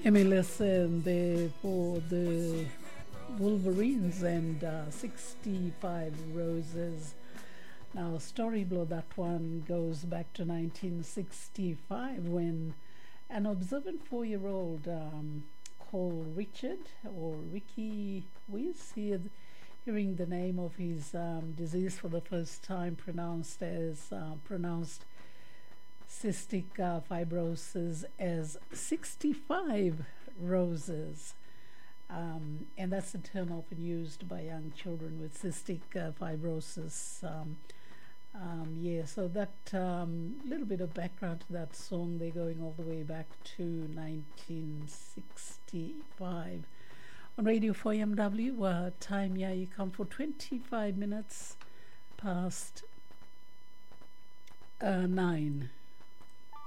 MLSN there for the Wolverines and 65 Roses. Now, Storyboard, that one goes back to 1965 when an observant 4-year-old called Richard or Ricky Weiss, hearing the name of his disease for the first time pronounced cystic fibrosis as 65 roses. And that's a term often used by young children with cystic fibrosis. So that little bit of background to that song, they're going all the way back to 1965. On Radio 4MW, time here you come for 25 minutes past 9.